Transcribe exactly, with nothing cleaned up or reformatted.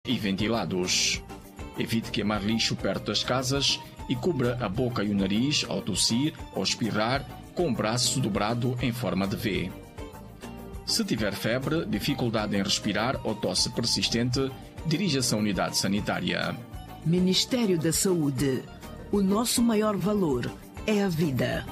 e ventilados. Evite queimar lixo perto das casas e cubra a boca e o nariz ao tossir ou espirrar com o braço dobrado em forma de V. Se tiver febre, dificuldade em respirar ou tosse persistente, dirija-se à unidade sanitária. Ministério da Saúde. O nosso maior valor é a vida.